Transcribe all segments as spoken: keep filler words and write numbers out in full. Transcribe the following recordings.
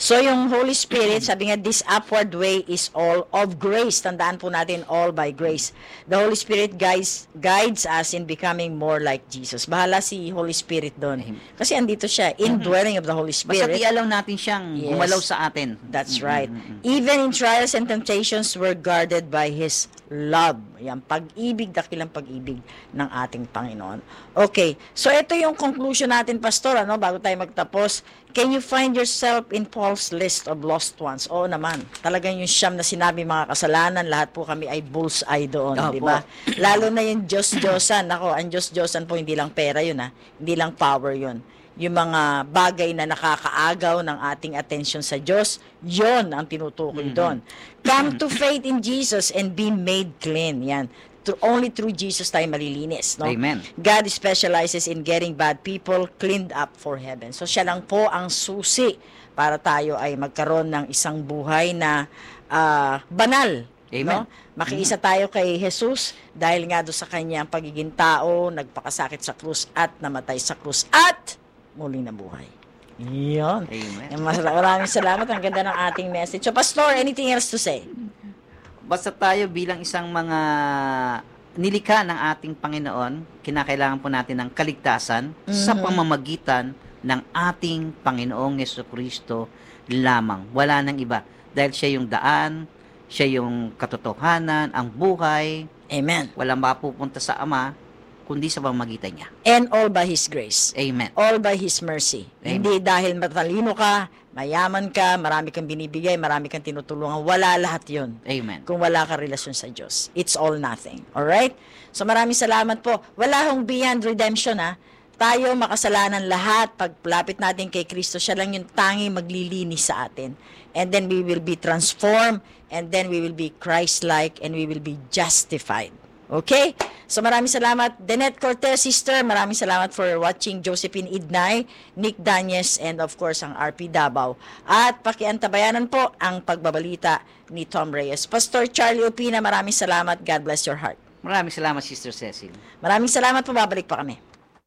So yung Holy Spirit, sabi nga, this upward way is all of grace. Tandaan po natin, all by grace. The Holy Spirit guides guides us in becoming more like Jesus. Bahala si Holy Spirit doon. Kasi andito siya, indwelling of the Holy Basta Spirit. i-allow natin siyang Yes. gumalaw sa atin. That's right. Even in trials and temptations, we're guarded by His love. Yan, pag-ibig, dakilang pag-ibig ng ating Panginoon. Okay, so ito yung conclusion natin, Pastor, ano, bago tayo magtapos. Can you find yourself in Paul's list of lost ones? Oo naman. Talagang yung siyam na sinabi, mga kasalanan, lahat po kami ay bullseye doon, Opo. di ba? Lalo na yung Diyos-Diyosan. Ako, ang Diyos-Diyosan po, hindi lang pera yun, ha? Hindi lang power yun. Yung mga bagay na nakakaagaw ng ating atensyon sa Diyos, yon ang tinutukoy doon. Come to faith in Jesus and be made clean. Yan. To, only through Jesus tayo malilinis. No? Amen. God specializes in getting bad people cleaned up for heaven. So siya lang po ang susi para tayo ay magkaroon ng isang buhay na ah, banal. Amen. No? Makiisa tayo kay Jesus dahil nga doon sa kanyang pagiging tao, nagpakasakit sa krus at namatay sa krus at muling nabuhay. Yan. Amen. Mas- Maraming salamat. Ang ganda ng ating message. So, Pastor, anything else to say? Basta tayo bilang isang mga nilikha ng ating Panginoon, kinakailangan po natin ng kaligtasan sa pamamagitan ng ating Panginoong Jesucristo lamang. Wala nang iba. Dahil siya yung daan, siya yung katotohanan, ang buhay. Amen. Walang mapupunta sa Ama, kundi sa pamamagitan niya. And all by His grace. Amen. All by His mercy. Amen. Hindi dahil matalino ka, mayaman ka, marami kang binibigay, marami kang tinutulungan. Wala lahat yun. Amen. Kung wala ka relasyon sa Diyos. It's all nothing. Alright? So maraming salamat po. Wala hong beyond redemption, ha? Tayo makasalanan lahat. Paglapit natin kay Kristo, siya lang yung tanging maglilinis sa atin. And then we will be transformed, and then we will be Christ-like, and we will be justified. Okay? So maraming salamat. Danette Cortez, sister, maraming salamat for watching. Josephine Idnay, Nick Danyes, and of course ang R P Davao. At pakiantabayanan po ang pagbabalita ni Tom Reyes. Pastor Charlie Opina, maraming salamat. God bless your heart. Maraming salamat, Sister Cecil. Maraming salamat po. Babalik pa kami.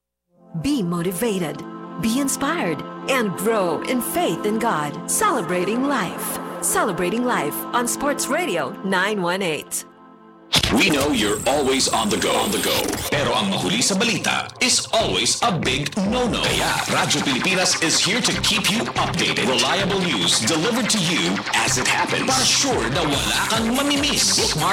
Be motivated, be inspired, and grow in faith in God. Celebrating life. Celebrating life on Sports Radio nine one eight. We know you're always on the go. On the go. Pero ang mahuli sa balita is always a big no-no. Kaya Radyo Pilipinas is here to keep you updated. Reliable news delivered to you as it happens. Para sure na wala kang mamimiss. Bookmark